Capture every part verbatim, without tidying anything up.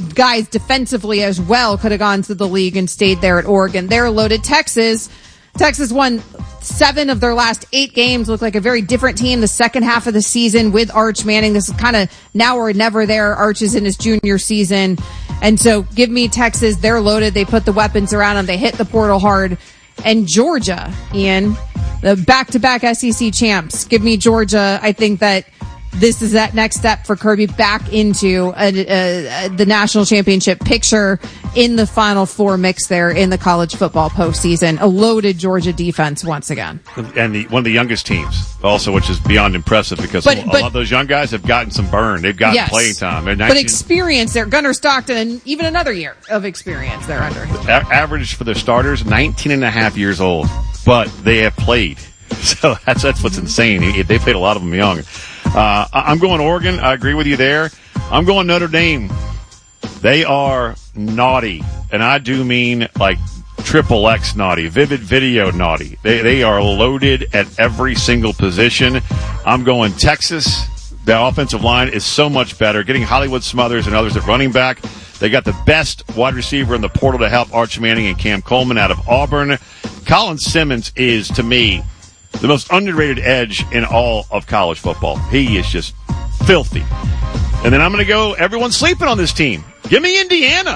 guys defensively as well could have gone to the league and stayed there at Oregon. They're loaded. Texas, Texas won seven of their last eight games. Looked like a very different team the second half of the season with Arch Manning. This is kind of now or never there. Arch is in his junior season. And so give me Texas. They're loaded. They put the weapons around them. They hit the portal hard. And Georgia, Ian, the back-to-back S E C champs. Give me Georgia. I think that this is that next step for Kirby back into a, a, a, the national championship picture in the Final Four mix there in the college football postseason. A loaded Georgia defense once again. And the, one of the youngest teams also, which is beyond impressive because but, a, but, a lot of those young guys have gotten some burn. They've gotten yes, playing time. nineteen But experience there. Gunnar Stockton, and even another year of experience there under. A- average for their starters, nineteen and a half years old. But they have played. So that's, that's what's insane. They played a lot of them young. Uh, I'm going Oregon. I agree with you there. I'm going Notre Dame. They are naughty, and I do mean like triple X naughty, vivid video naughty. They they are loaded at every single position. I'm going Texas. The offensive line is so much better. Getting Hollywood Smothers and others at running back. They got the best wide receiver in the portal to help Arch Manning and Cam Coleman out of Auburn. Colin Simmons is, to me, the most underrated edge in all of college football. He is just filthy. And then I'm going to go, everyone's sleeping on this team. Give me Indiana.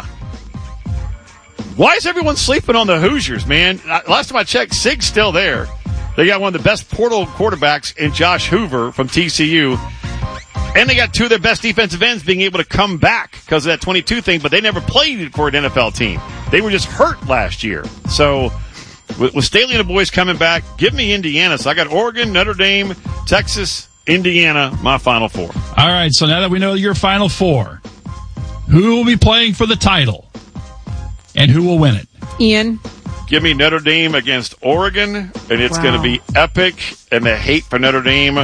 Why is everyone sleeping on the Hoosiers, man? Last time I checked, Sig's still there. They got one of the best portal quarterbacks in Josh Hoover from T C U. And they got two of their best defensive ends being able to come back because of that twenty-two thing, but they never played for an N F L team. They were just hurt last year. So with, with Staley and the boys coming back, give me Indiana. So I got Oregon, Notre Dame, Texas, Indiana, my Final Four. All right, so now that we know your Final Four, who will be playing for the title and who will win it? Ian? Give me Notre Dame against Oregon, and it's wow. going to be epic, and the hate for Notre Dame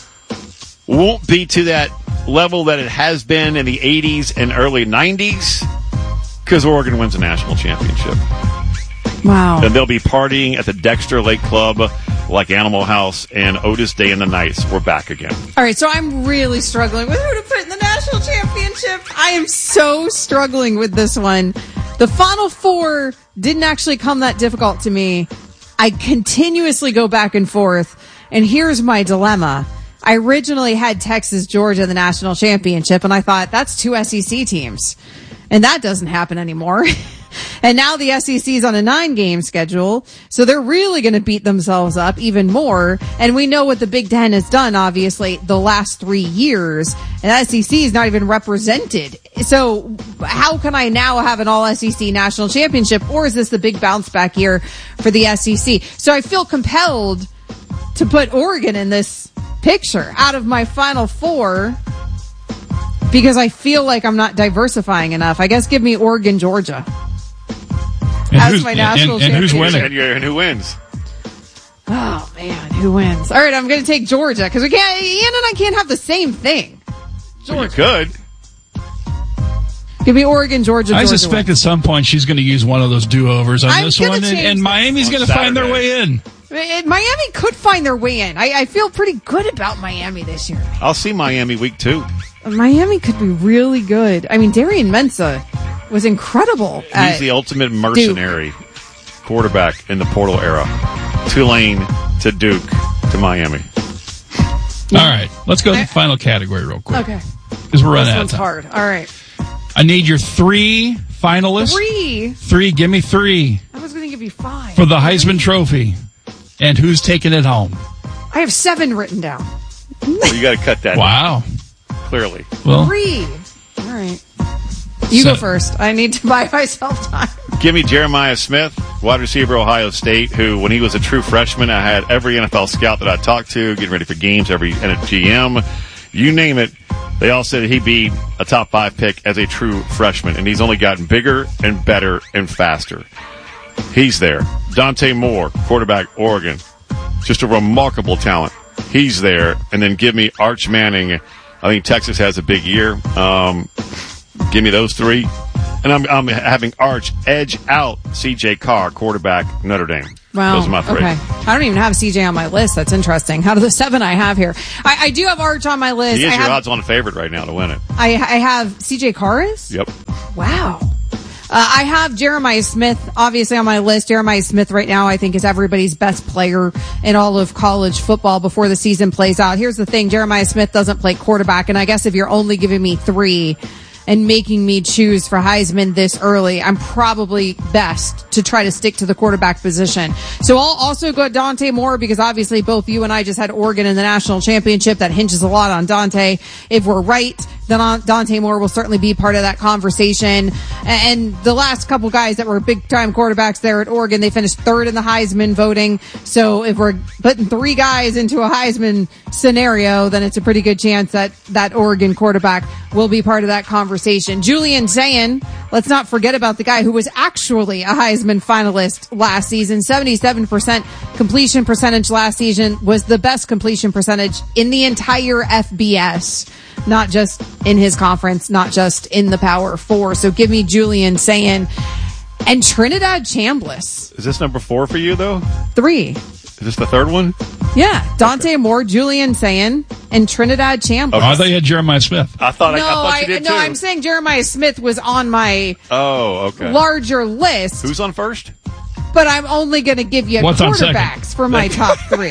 won't be to that level that it has been in the eighties and early nineties because Oregon wins a national championship. Wow. And they'll be partying at the Dexter Lake Club like Animal House and Otis Day and the Knights. We're back again. All right, so I'm really struggling with who to put in the national championship. I am so struggling with this one. The Final Four didn't actually come that difficult to me. I continuously go back and forth, and here's my dilemma. I originally had Texas, Georgia in the national championship, and I thought, that's two S E C teams. And that doesn't happen anymore. And now the S E C is on a nine-game schedule, so they're really going to beat themselves up even more. And we know what the Big Ten has done, obviously, the last three years. And the S E C is not even represented. So how can I now have an all-S E C national championship, or is this the big bounce-back year for the S E C? So I feel compelled to put Oregon in this picture out of my Final Four because I feel like I'm not diversifying enough. I guess give me Oregon, Georgia. And as my national and, and, and who's winning? And, and who wins? Oh, man, who wins? All right, I'm going to take Georgia because we can't, Ian and I can't have the same thing. Georgia. Well, you could. Give me Oregon, Georgia, Georgia. I suspect wins. at some point she's going to use one of those do-overs on I'm this one, and, and Miami's going to find their way in. Miami could find their way in. I, I feel pretty good about Miami this year. I'll see Miami week two. Miami could be really good. I mean, Darian Mensah was incredible. He's the ultimate mercenary Duke. quarterback in the portal era. Tulane to Duke to Miami. Yeah. All right, let's go to the final category real quick. Okay. Because we're running out of time. Hard. All right. I need your three finalists. Three? Three. Give me three. I was going to give you five. For the Heisman three. Trophy. And who's taking it home? I have seven written down. Well, you got to cut that. Wow. Clearly. Well, three. All right. You so, go first. I need to buy myself time. Give me Jeremiah Smith, wide receiver, Ohio State, who, when he was a true freshman, I had every N F L scout that I talked to, getting ready for games, every and a G M, you name it. They all said he'd be a top five pick as a true freshman, and he's only gotten bigger and better and faster. He's there. Dante Moore, quarterback, Oregon. Just a remarkable talent. He's there. And then give me Arch Manning. I think Texas has a big year. Um, give me those three. And I'm, I'm having Arch edge out C J Carr, quarterback, Notre Dame. Wow. Those are my three. Okay. I don't even have C J on my list. That's interesting. Out of the seven I have here, I, I do have Arch on my list. He is I your have, odds-on favorite right now to win it. I, I have C J Carr is? Yep. Wow. Uh, I have Jeremiah Smith, obviously, on my list. Jeremiah Smith right now, I think, is everybody's best player in all of college football before the season plays out. Here's the thing. Jeremiah Smith doesn't play quarterback. And I guess if you're only giving me three and making me choose for Heisman this early, I'm probably best to try to stick to the quarterback position. So I'll also go Dante Moore because obviously both you and I just had Oregon in the national championship. That hinges a lot on Dante. If we're right, then Dante Moore will certainly be part of that conversation. And the last couple guys that were big time quarterbacks there at Oregon, they finished third in the Heisman voting. So if we're putting three guys into a Heisman scenario, then it's a pretty good chance that that Oregon quarterback will be part of that conversation. Julian Sayin, let's not forget about the guy who was actually a Heisman finalist last season. seventy-seven percent completion percentage last season, was the best completion percentage in the entire F B S. Not just in his conference, not just in the Power Four. So give me Julian Sayin and Trinidad Chambliss. Is this number four for you, though? Three. Is this the third one? Yeah. Dante okay. Moore, Julian Sayin, and Trinidad Chambliss. Oh, I thought you had Jeremiah Smith. I thought, no, I, I thought you did, no, too. I'm saying Jeremiah Smith was on my oh, okay. larger list. Who's on first? But I'm only going to give you What's quarterbacks for my top three.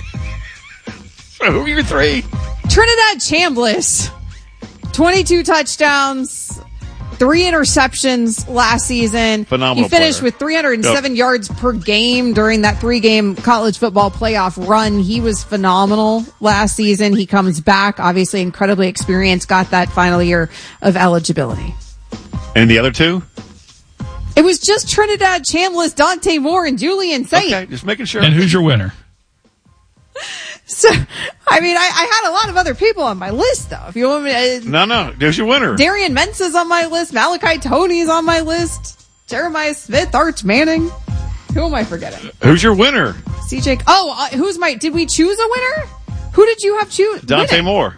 So who are your three? Trinidad Chambliss, twenty-two touchdowns, three interceptions last season. Phenomenal. He finished player. with three hundred seven yep. yards per game during that three-game college football playoff run. He was phenomenal last season. He comes back, obviously incredibly experienced, got that final year of eligibility. And the other two? It was just Trinidad Chambliss, Dante Moore, and Julian Sayin. Okay, just making sure. And who's your winner? So, I mean, I, I had a lot of other people on my list, though. If you want me to, uh, no, no, there's your winner. Darian Mensa's on my list. Malachi Tony's on my list. Jeremiah Smith, Arch Manning. Who am I forgetting? Who's your winner? C J. Oh, uh, who's my? Did we choose a winner? Who did you have choose? Dante winning? Moore.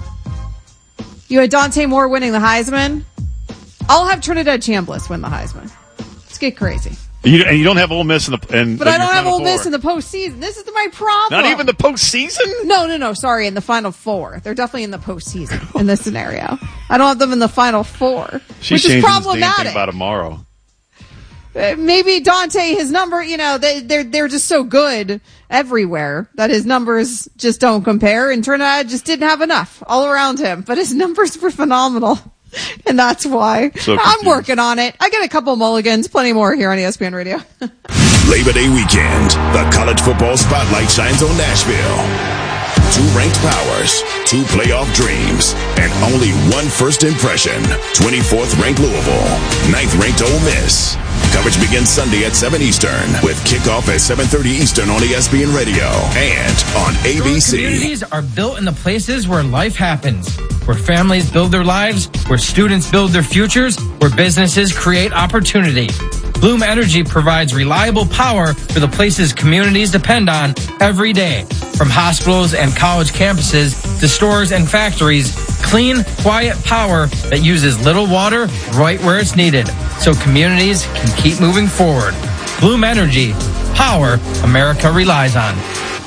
You had Dante Moore winning the Heisman. I'll have Trinidad Chambliss win the Heisman. Let's get crazy. You, and you don't have Ole Miss in the and but I don't have Ole Miss in the postseason. This is my problem. Not even the postseason? No, no, no. Sorry, in the Final Four. They're definitely in the postseason in this scenario. I don't have them in the Final Four, She's which is problematic. This damn thing by tomorrow. Uh, maybe Dante, his number, you know, they, they're they're just so good everywhere that his numbers just don't compare. And Trinidad just didn't have enough all around him, but his numbers were phenomenal. And that's why so I'm working on it. I get a couple mulligans, plenty more here on E S P N Radio. Labor Day weekend, the college football spotlight shines on Nashville. Two ranked powers, two playoff dreams, and only one first impression. twenty-fourth ranked Louisville, ninth ranked Ole Miss. Coverage begins Sunday at seven Eastern with kickoff at seven thirty Eastern on E S P N Radio and on A B C. Communities are built in the places where life happens, where families build their lives, where students build their futures, where businesses create opportunity. Bloom Energy provides reliable power for the places communities depend on every day. From hospitals and college campuses to stores and factories, clean, quiet power that uses little water right where it's needed, so communities can keep moving forward. Bloom Energy, power America relies on.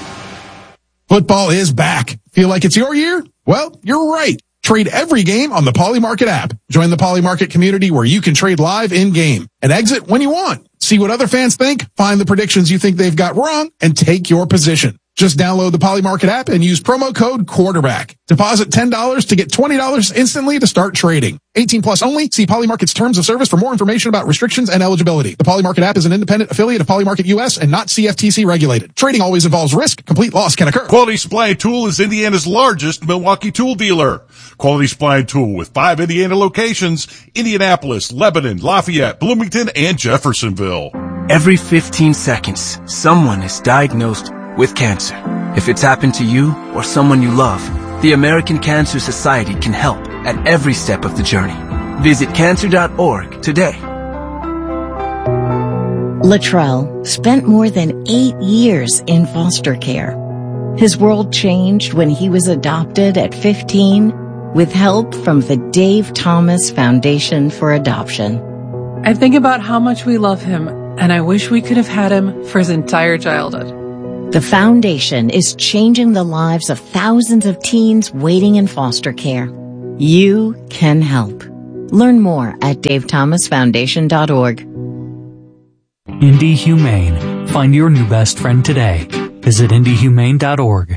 Football is back. Feel like it's your year? Well, you're right. Trade every game on the Poly Market app. Join the Poly Market community where you can trade live in-game and exit when you want. See what other fans think, find the predictions you think they've got wrong, and take your position. Just download the Poly Market app and use promo code quarterback. Deposit ten dollars to get twenty dollars instantly to start trading. eighteen plus only. See Poly Market's terms of service for more information about restrictions and eligibility. The Poly Market app is an independent affiliate of Poly Market U S and not C F T C regulated. Trading always involves risk. Complete loss can occur. Quality Supply and Tool is Indiana's largest Milwaukee tool dealer. Quality Supply and Tool with five Indiana locations: Indianapolis, Lebanon, Lafayette, Bloomington, and Jeffersonville. Every fifteen seconds, someone is diagnosed with cancer. If it's happened to you or someone you love, the American Cancer Society can help at every step of the journey. Visit cancer dot org today. Latrell spent more than eight years in foster care. His world changed when he was adopted at fifteen with help from the Dave Thomas Foundation for Adoption. I think about how much we love him, and I wish we could have had him for his entire childhood. The foundation is changing the lives of thousands of teens waiting in foster care. You can help. Learn more at dave thomas foundation dot org. Indy Humane. Find your new best friend today. Visit indy humane dot org.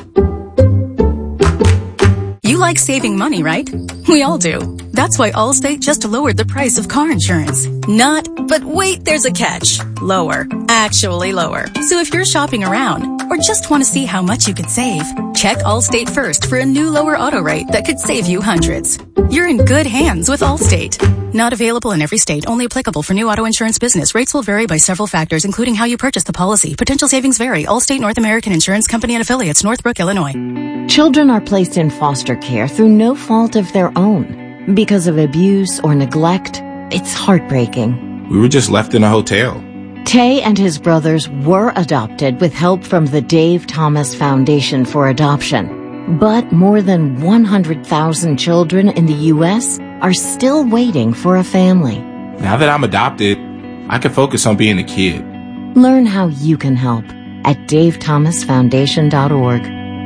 You like saving money, right? We all do. That's why Allstate just lowered the price of car insurance. Not, but wait, there's a catch. Lower. Actually lower. So if you're shopping around or just want to see how much you could save, check Allstate first for a new lower auto rate that could save you hundreds. You're in good hands with Allstate. Not available in every state. Only applicable for new auto insurance business. Rates will vary by several factors, including how you purchase the policy. Potential savings vary. Allstate North American Insurance Company and Affiliates, Northbrook, Illinois. Children are placed in foster care through no fault of their own. Because of abuse or neglect, it's heartbreaking. We were just left in a hotel. Tay and his brothers were adopted with help from the Dave Thomas Foundation for Adoption. But more than one hundred thousand children in the U S are still waiting for a family. Now that I'm adopted, I can focus on being a kid. Learn how you can help at dave thomas foundation dot org.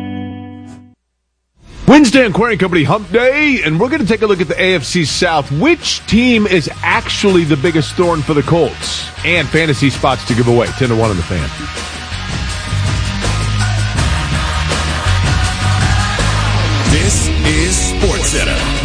Wednesday on Query Company Hump Day, and we're going to take a look at the A F C South. Which team is actually the biggest thorn for the Colts? And fantasy spots to give away. ten to one on the Fan. This is SportsCenter.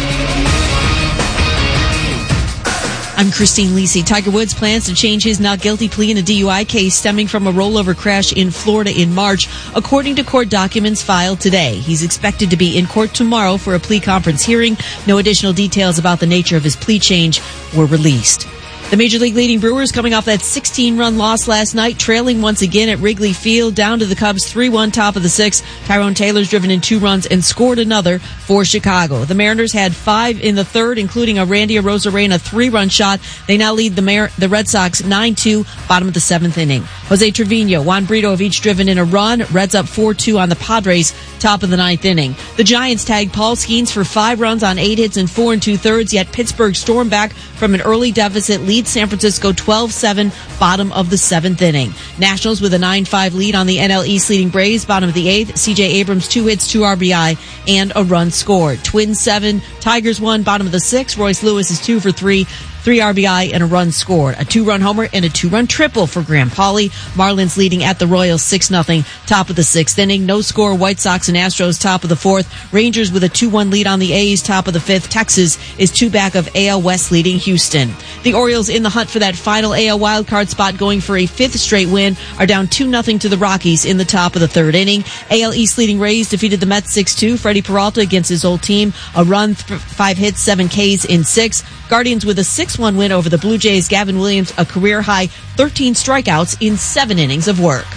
I'm Christine Lisi. Tiger Woods plans to change his not guilty plea in a D U I case stemming from a rollover crash in Florida in March, according to court documents filed today. He's expected to be in court tomorrow for a plea conference hearing. No additional details about the nature of his plea change were released. The Major League leading Brewers coming off that sixteen-run loss last night, trailing once again at Wrigley Field, down to the Cubs three one top of the sixth. Tyrone Taylor's driven in two runs and scored another for Chicago. The Mariners had five in the third, including a Randy Arozarena three-run shot. They now lead the Mar- the Red Sox nine two, bottom of the seventh inning. Jose Trevino, Juan Brito have each driven in a run. Reds up four two on the Padres, top of the ninth inning. The Giants tagged Paul Skeens for five runs on eight hits and four and two-thirds, yet Pittsburgh stormed back from an early deficit, lead San Francisco twelve seven, bottom of the seventh inning. Nationals with a nine five lead on the N L East leading Braves, bottom of the eighth. C J Abrams, two hits, two R B I, and a run scored. Twins seven, Tigers one, bottom of the sixth. Royce Lewis is two for three. Three R B I and a run scored. A two-run homer and a two-run triple for Graham Pauley. Marlins leading at the Royals six nothing, top of the sixth inning. No score, White Sox and Astros, top of the fourth. Rangers with a two one lead on the A's, top of the fifth. Texas is two back of A L West leading Houston. The Orioles in the hunt for that final A L wildcard spot, going for a fifth straight win, are down two nothing to the Rockies in the top of the third inning. A L East leading Rays defeated the Mets six two. Freddie Peralta against his old team. A run, th- five hits, seven Ks in six. Guardians with a six one win over the Blue Jays. Gavin Williams, a career-high thirteen strikeouts in seven innings of work.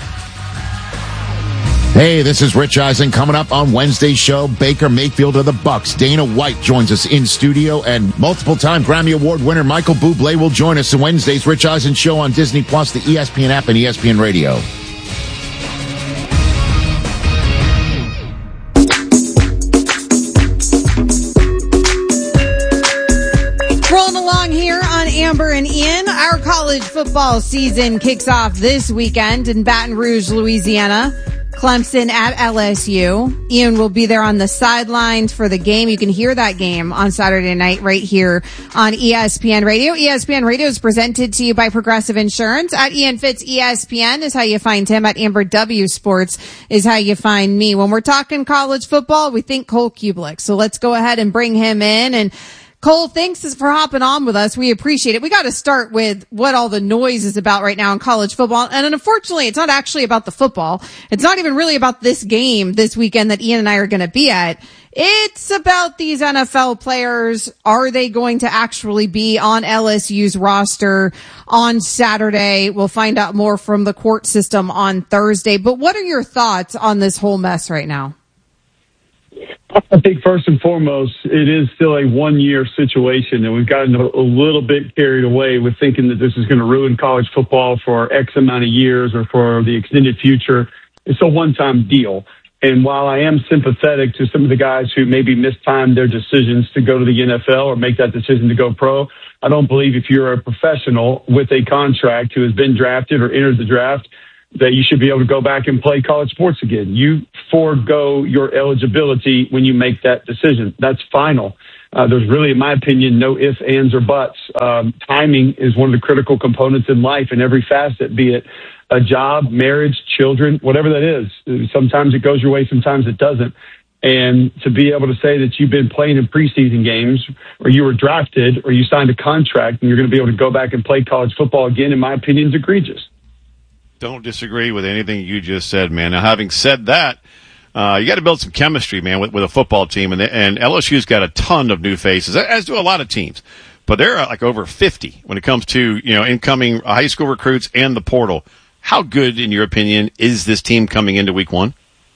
Hey, this is Rich Eisen. Coming up on Wednesday's show, Baker Mayfield of the Bucks. Dana White joins us in studio, and multiple-time Grammy Award winner Michael Bublé will join us in Wednesday's Rich Eisen show on Disney Plus, the E S P N app, and E S P N Radio. Rolling along here on Amber and Ian. Our college football season kicks off this weekend in Baton Rouge, Louisiana. Clemson at L S U. Ian will be there on the sidelines for the game. You can hear that game on Saturday night right here on E S P N Radio. E S P N Radio is presented to you by Progressive Insurance. At Ian Fitz E S P N is how you find him. At Amber W Sports is how you find me. When we're talking college football, we think Cole Kublik. So let's go ahead and bring him in. And Cole, thanks for hopping on with us. We appreciate it. We got to start with what all the noise is about right now in college football. And unfortunately, it's not actually about the football. It's not even really about this game this weekend that Ian and I are going to be at. It's about these N F L players. Are they going to actually be on L S U's roster on Saturday? We'll find out more from the court system on Thursday. But what are your thoughts on this whole mess right now? I think first and foremost, it is still a one-year situation, and we've gotten a, a little bit carried away with thinking that this is going to ruin college football for X amount of years or for the extended future. It's a one-time deal. And while I am sympathetic to some of the guys who maybe mistimed their decisions to go to the N F L or make that decision to go pro, I don't believe if you're a professional with a contract who has been drafted or entered the draft that you should be able to go back and play college sports again. You forego your eligibility when you make that decision. That's final. Uh, there's really, in my opinion, no ifs, ands, or buts. Um, timing is one of the critical components in life in every facet, be it a job, marriage, children, whatever that is. Sometimes it goes your way, sometimes it doesn't. And to be able to say that you've been playing in preseason games, or you were drafted, or you signed a contract, and you're going to be able to go back and play college football again, in my opinion, is egregious. Don't disagree with anything you just said, man. Now, having said that, uh, you got to build some chemistry, man, with, with a football team. And, and L S U's got a ton of new faces, as do a lot of teams. But they're like over fifty when it comes to, you know, incoming high school recruits and the portal. How good, in your opinion, is this team coming into week one?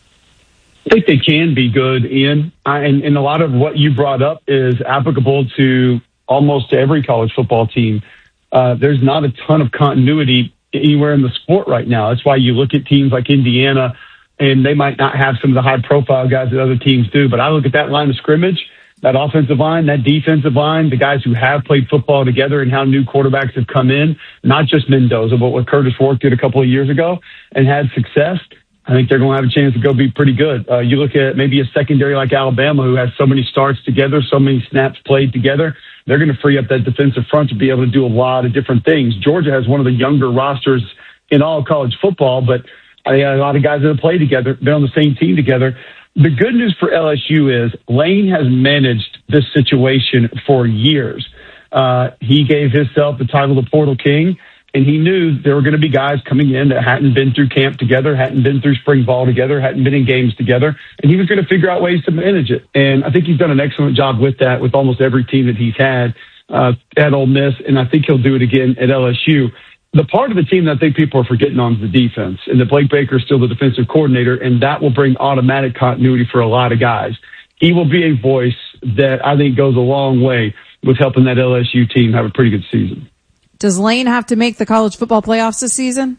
I think they can be good, Ian. I, and, and a lot of what you brought up is applicable to almost every college football team. Uh, there's not a ton of continuity anywhere in the sport right now. That's why you look at teams like Indiana, and they might not have some of the high-profile guys that other teams do. But I look at that line of scrimmage, that offensive line, that defensive line, the guys who have played football together and how new quarterbacks have come in, not just Mendoza, but what Curtis Rourke did a couple of years ago and had success. I think they're going to have a chance to go be pretty good. Uh, you look at maybe a secondary like Alabama, who has so many starts together, so many snaps played together. They're going to free up that defensive front to be able to do a lot of different things. Georgia has one of the younger rosters in all of college football, but I got a lot of guys that have played together. They're on the same team together. The good news for L S U is Lane has managed this situation for years. Uh, he gave himself the title of Portal King. And he knew there were going to be guys coming in that hadn't been through camp together, hadn't been through spring ball together, hadn't been in games together, and he was going to figure out ways to manage it. And I think he's done an excellent job with that with almost every team that he's had uh, at Ole Miss, and I think he'll do it again at L S U. The part of the team that I think people are forgetting on is the defense, and that Blake Baker is still the defensive coordinator, and that will bring automatic continuity for a lot of guys. He will be a voice that I think goes a long way with helping that L S U team have a pretty good season. Does Lane have to make the college football playoffs this season?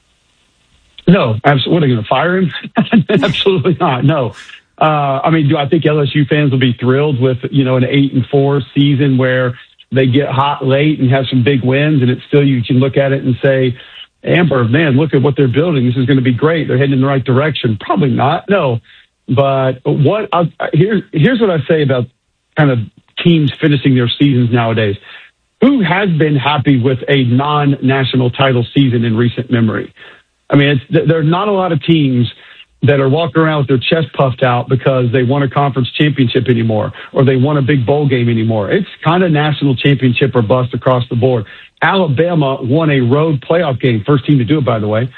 No, absolutely. What, are they going to fire him? Absolutely not. No. Uh, I mean, do I think L S U fans will be thrilled with, you know, an eight and four season where they get hot late and have some big wins, and it's still, you can look at it and say, Amber, man, look at what they're building. This is going to be great. They're heading in the right direction. Probably not. No. But what I, here's, here's what I say about kind of teams finishing their seasons nowadays. Who has been happy with a non-national title season in recent memory? I mean, it's, there are not a lot of teams that are walking around with their chest puffed out because they won a conference championship anymore, or they won a big bowl game anymore. It's kind of national championship or bust across the board. Alabama won a road playoff game, first team to do it, by the way.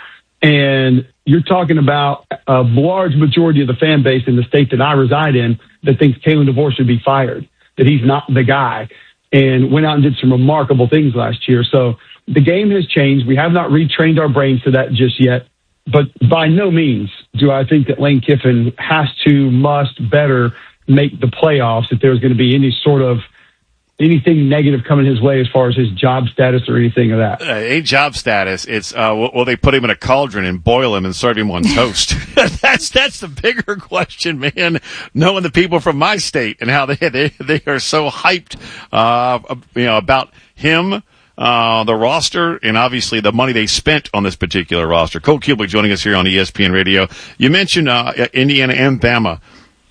And you're talking about a large majority of the fan base in the state that I reside in that thinks Kalen DeVore should be fired, that he's not the guy, and went out and did some remarkable things last year. So the game has changed. We have not retrained our brains to that just yet. But by no means do I think that Lane Kiffin has to, must, better make the playoffs if there's going to be any sort of anything negative coming his way as far as his job status or anything of that. Uh, ain't job status. It's, uh, will, will they put him in a cauldron and boil him and serve him on toast? that's, that's the bigger question, man. Knowing the people from my state and how they, they, they are so hyped, uh, you know, about him, uh, the roster, and obviously the money they spent on this particular roster. Cole Kubelik joining us here on E S P N Radio. You mentioned, uh, Indiana and Bama.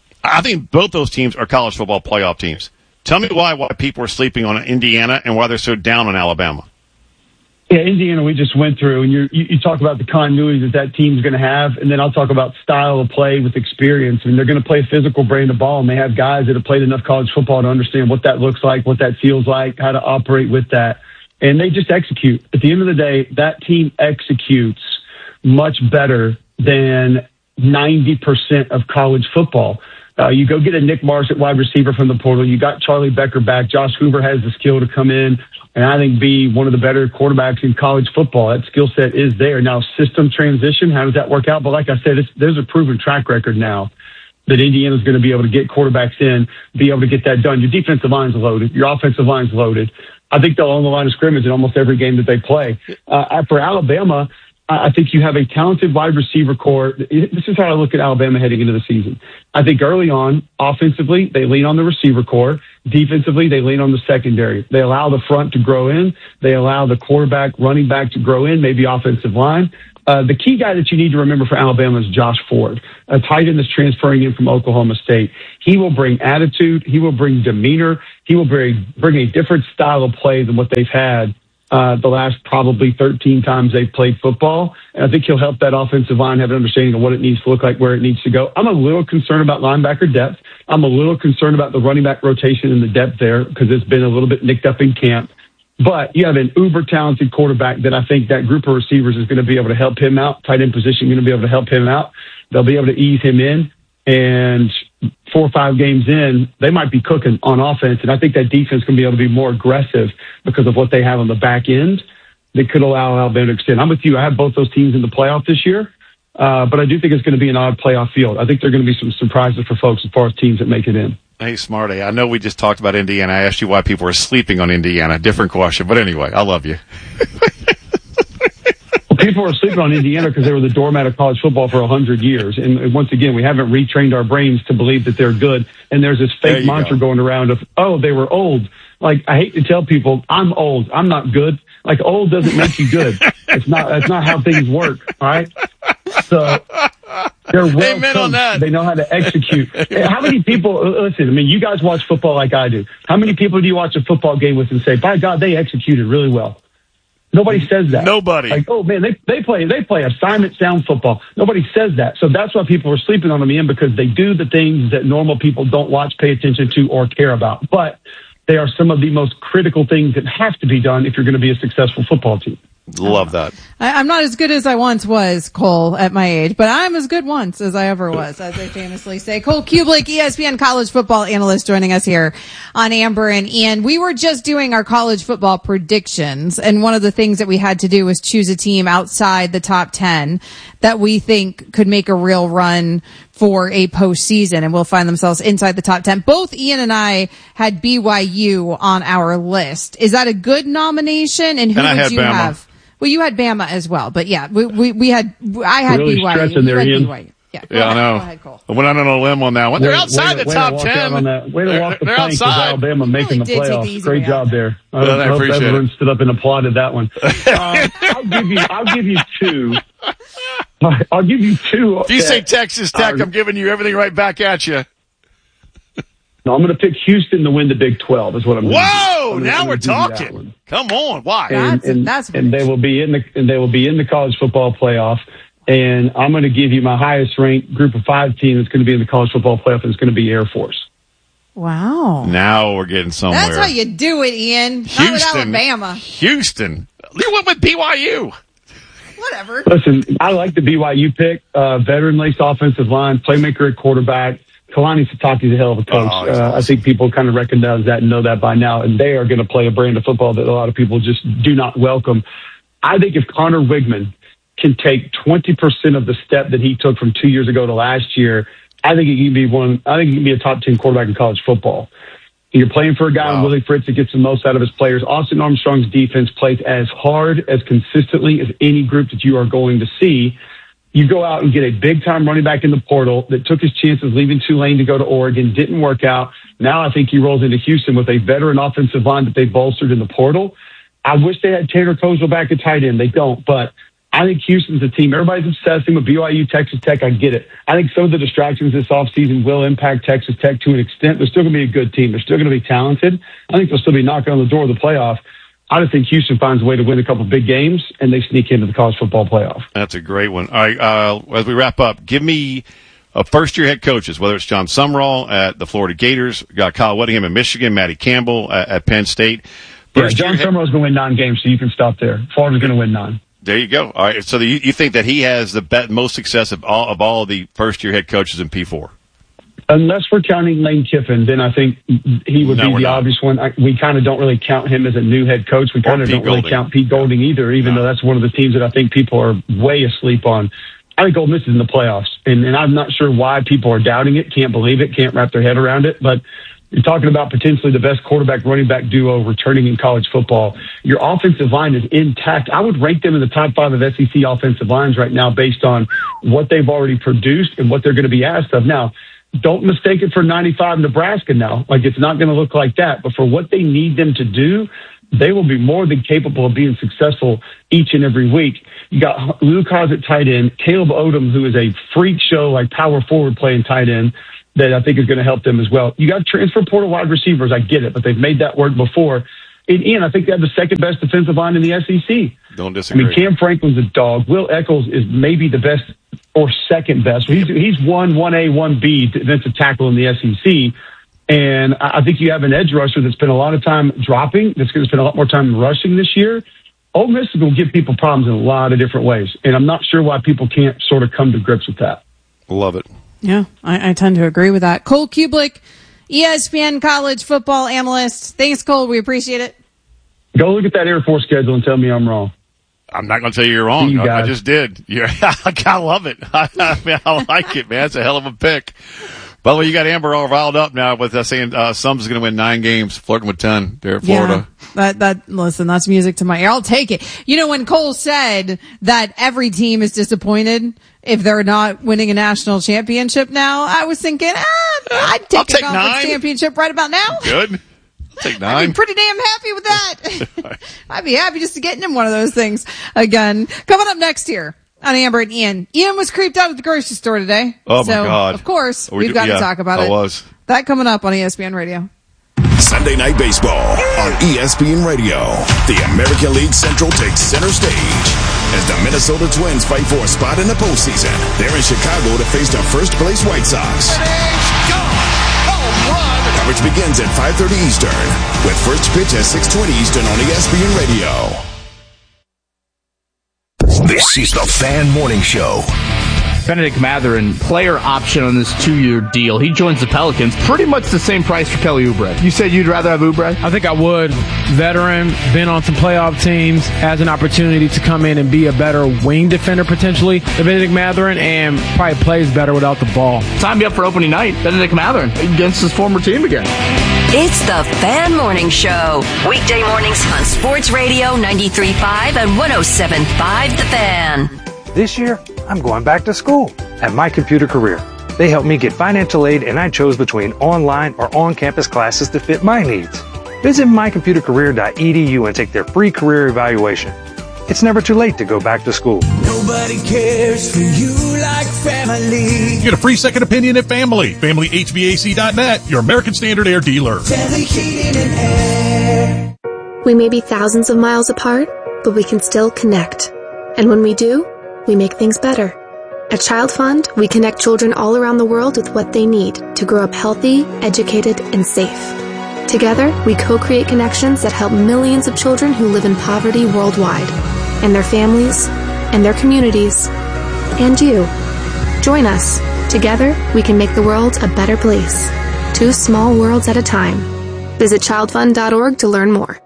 I think both those teams are college football playoff teams. Tell me why why people are sleeping on Indiana and why they're so down on Alabama. Yeah, Indiana we just went through, and you're, you you talk about the continuity that that team's going to have, and then I'll talk about style of play with experience. I mean, they're going to play a physical brand of ball, and they have guys that have played enough college football to understand what that looks like, what that feels like, how to operate with that, and they just execute. At the end of the day, that team executes much better than ninety percent of college football. Uh, you go get a Nick Marsh at wide receiver from the portal. You got Charlie Becker back. Josh Hoover has the skill to come in and I think be one of the better quarterbacks in college football. That skill set is there. Now, system transition, how does that work out? But like I said, it's, there's a proven track record now that Indiana's going to be able to get quarterbacks in, be able to get that done. Your defensive line's loaded. Your offensive line's loaded. I think they'll own the line of scrimmage in almost every game that they play. Uh, for Alabama, I think you have a talented wide receiver core. This is how I look at Alabama heading into the season. I think early on, offensively, they lean on the receiver core. Defensively, they lean on the secondary. They allow the front to grow in. They allow the quarterback, running back to grow in, maybe offensive line. Uh, the key guy that you need to remember for Alabama is Josh Ford, a tight end that's transferring in from Oklahoma State. He will bring attitude. He will bring demeanor. He will bring, bring a different style of play than what they've had uh, the last probably thirteen times they've played football. And I think he'll help that offensive line have an understanding of what it needs to look like, where it needs to go. I'm a little concerned about linebacker depth. I'm a little concerned about the running back rotation and the depth there because it's been a little bit nicked up in camp. But you have an uber talented quarterback that I think that group of receivers is going to be able to help him out. Tight end position going to be able to help him out. They'll be able to ease him in. And four or five games in, they might be cooking on offense. And I think that defense can be able to be more aggressive because of what they have on the back end that could allow Alabama to extend. I'm with you. I have both those teams in the playoff this year. Uh, but I do think it's going to be an odd playoff field. I think there are going to be some surprises for folks as far as teams that make it in. Hey, Smarty, I know we just talked about Indiana. I asked you why people were sleeping on Indiana. Different question. But anyway, I love you. Well, people are sleeping on Indiana because they were the doormat of college football for one hundred years. And once again, we haven't retrained our brains to believe that they're good. And there's this fake mantra go. going around of, oh, they were old. Like, I hate to tell people, I'm old. I'm not good. Like, old doesn't make you good. It's not, that's not how things work. All right. So they're well Amen on that. They know how to execute. How many people, listen, I mean, you guys watch football like I do. How many people do you watch a football game with and say, by God, they executed really well? Nobody says that. Nobody. Like, oh man, they, they play, they play assignment sound football. Nobody says that. So that's why people are sleeping on them in, because they do the things that normal people don't watch, pay attention to, or care about. But they are some of the most critical things that have to be done if you're going to be a successful football team. Love that. I, I'm not as good as I once was, Cole, at my age, but I'm as good once as I ever was, as they famously say. Cole Kublik, E S P N college football analyst, joining us here on Amber and Ian. We were just doing our college football predictions, and one of the things that we had to do was choose a team outside the top ten that we think could make a real run for a postseason and will find themselves inside the top ten. Both Ian and I had B Y U on our list. Is that a good nomination? And who and would you Bama. have? Well, you had Bama as well, but yeah, we we, we had I had really B Y U. Stressing there, you had Ian. B Y U. Yeah, yeah, I know. Go ahead, Cole. I went out on a limb on that one. They're Way- outside way to- the way to top walk ten. out on that. Way to They're, walk the they're plank with outside. Alabama making Really the did take the playoffs. easy Great way job out. there. I, Well, I hope appreciate everyone it. stood up and applauded that one. Um, I'll give you. I'll give you two. I'll give you two. If you say that Texas Tech, are- I'm giving you everything right back at you. No, I'm going to pick Houston to win the Big twelve. Is what I'm. gonna do. Whoa! I'm gonna- Now I'm we're gonna give you that talking. one. Come on, why? And, That's- and, that's and they rich. will be in the and they will be in the college football playoff. And I'm going to give you my highest ranked group of five team that's going to be in the college football playoff, and it's going to be Air Force. Wow. Now we're getting somewhere. That's how you do it, Ian. Not with Houston, Alabama. Houston. You went with B Y U. Whatever. Listen, I like the B Y U pick. Uh, veteran-laced offensive line, playmaker at quarterback. Kalani Sitake's a hell of a coach. Oh, he's uh, I think people kind of recognize that and know that by now, and they are going to play a brand of football that a lot of people just do not welcome. I think if Connor Wigman can take twenty percent of the step that he took from two years ago to last year, I think he can be one. I think he can be a top ten quarterback in college football. You're playing for a guy, Wow. Willie Fritz, that gets the most out of his players. Austin Armstrong's defense plays as hard, as consistently as any group that you are going to see. You go out and get a big-time running back in the portal that took his chances leaving Tulane to go to Oregon, didn't work out. Now I think he rolls into Houston with a veteran offensive line that they bolstered in the portal. I wish they had Tanner Kozel back at tight end. They don't, but I think Houston's a team. Everybody's obsessing with B Y U, Texas Tech. I get it. I think some of the distractions this offseason will impact Texas Tech to an extent. They're still going to be a good team. They're still going to be talented. I think they'll still be knocking on the door of the playoff. I just think Houston finds a way to win a couple of big games, and they sneak into the college football playoff. That's a great one. All right, uh, as we wrap up, give me a first-year head coaches, whether it's John Sumrall at the Florida Gators, got Kyle Whittingham at Michigan, Matty Campbell at, at Penn State. Yeah, First John year head- Summerall's going to win nine games, so you can stop there. Florida's going to win nine. There you go. All right, so the, you, you think that he has the be- most success of all of all the first-year head coaches in P four? Unless we're counting Lane Kiffin, then I think he would No, be we're the not. obvious one. I, we kind of don't really count him as a new head coach. We kind of Pete don't really Golding. count Pete Golding either, even No. though that's one of the teams that I think people are way asleep on. I think Ole Miss is in the playoffs, and, and I'm not sure why people are doubting it, can't believe it, can't wrap their head around it. But you're talking about potentially the best quarterback running back duo returning in college football. Your offensive line is intact. I would rank them in the top five of S E C offensive lines right now based on what they've already produced and what they're going to be asked of. Now, don't mistake it for ninety-five Nebraska now. Like, it's not going to look like that. But for what they need them to do, they will be more than capable of being successful each and every week. You got Luke Haas at tight end, Caleb Odom, who is a freak show, like power forward playing tight end, that I think is going to help them as well. You got transfer portal wide receivers. I get it, but they've made that work before. And Ian, I think they have the second best defensive line in the S E C. Don't disagree. I mean, Cam Franklin's a dog. Will Eccles is maybe the best or second best. He's, he's one, one A, one B defensive tackle in the S E C. And I think you have an edge rusher that's spent a lot of time dropping, that's going to spend a lot more time rushing this year. Ole Miss is going to give people problems in a lot of different ways. And I'm not sure why people can't sort of come to grips with that. Love it. Yeah, I, I tend to agree with that. Cole Kublik, E S P N college football analyst. Thanks, Cole. We appreciate it. Go look at that Air Force schedule and tell me I'm wrong. I'm not going to tell you you're wrong. You I, I just did. You're, I love it. I, I, mean, I like it, man. It's a hell of a pick. By the way, you got Amber all riled up now with uh, saying uh, Sums is going to win nine games, flirting with ten there at Florida. Yeah, that, that, listen, that's music to my ear. I'll take it. You know, when Cole said that every team is disappointed if they're not winning a national championship now, I was thinking, ah, I'd take I'll a take conference nine. championship right about now. Good. I'll take nine. I'd be pretty damn happy with that. I'd be happy just to get in one of those things again. Coming up next here on Amber and Ian. Ian was creeped out at the grocery store today. Oh, so, my God. Of course, We we've do- got yeah, to talk about I it. was. That coming up on E S P N Radio. Sunday Night Baseball on E S P N Radio. The American League Central takes center stage as the Minnesota Twins fight for a spot in the postseason. They're in Chicago to face the first-place White Sox. Coverage begins at five thirty Eastern with first pitch at six twenty Eastern on E S P N Radio. This is the Fan Morning Show. Benedict Mathurin, player option on this two-year deal. He joins the Pelicans. Pretty much the same price for Kelly Oubre. You said you'd rather have Oubre? I think I would. Veteran, been on some playoff teams, has an opportunity to come in and be a better wing defender potentially than Benedict Mathurin, and probably plays better without the ball. Sign me up for opening night. Benedict Mathurin against his former team again. It's the Fan Morning Show. Weekday mornings on Sports Radio ninety-three point five and one oh seven point five The Fan. This year, I'm going back to school at My Computer Career. They helped me get financial aid, and I chose between online or on-campus classes to fit my needs. Visit my computer career dot e d u and take their free career evaluation. It's never too late to go back to school. Nobody cares for you like family. Get a free second opinion at Family. Family H V A C dot net, your American Standard Air dealer. Family Heating and Air. We may be thousands of miles apart, but we can still connect. And when we do, we make things better. At Child Fund, we connect children all around the world with what they need to grow up healthy, educated, and safe. Together, we co-create connections that help millions of children who live in poverty worldwide, and their families, and their communities, and you. Join us. Together, we can make the world a better place. Two small worlds at a time. Visit child fund dot org to learn more.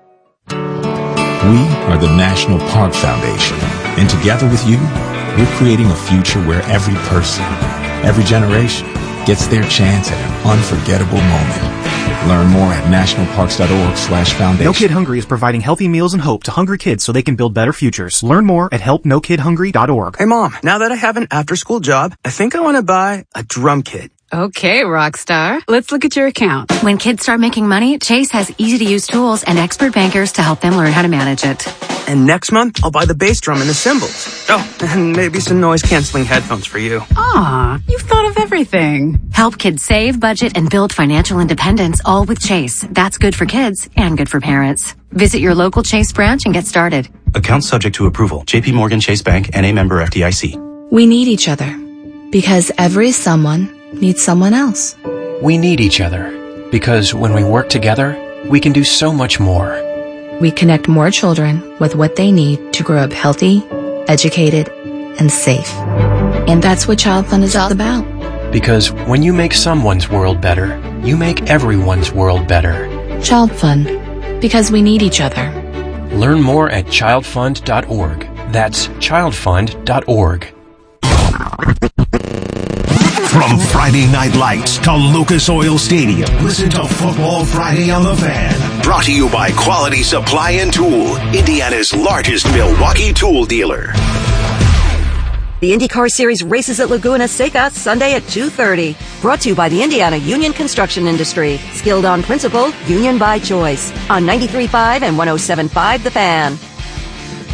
We are the National Park Foundation, and together with you, we're creating a future where every person, every generation, gets their chance at an unforgettable moment. Learn more at national parks dot org slash foundation. No Kid Hungry is providing healthy meals and hope to hungry kids so they can build better futures. Learn more at help no kid hungry dot org. Hey Mom, now that I have an after-school job, I think I want to buy a drum kit. Okay, Rockstar. Let's look at your account. When kids start making money, Chase has easy-to-use tools and expert bankers to help them learn how to manage it. And next month, I'll buy the bass drum and the cymbals. Oh, and maybe some noise-canceling headphones for you. Aw, you've thought of everything. Help kids save, budget, and build financial independence, all with Chase. That's good for kids and good for parents. Visit your local Chase branch and get started. Account subject to approval. J P Morgan Chase Bank, N A member F D I C. We need each other because every someone needs someone else. We need each other because when we work together, we can do so much more. We connect more children with what they need to grow up healthy, educated, and safe. And that's what Child Fund is all about. Because when you make someone's world better, you make everyone's world better. Child Fund, because we need each other. Learn more at child fund dot org. That's child fund dot org. From Friday Night Lights to Lucas Oil Stadium, listen to Football Friday on the Fan. Brought to you by Quality Supply and Tool, Indiana's largest Milwaukee tool dealer. The IndyCar Series races at Laguna Seca Sunday at two thirty. Brought to you by the Indiana Union Construction Industry. Skilled on principle, union by choice. On ninety-three point five and one oh seven point five The Fan.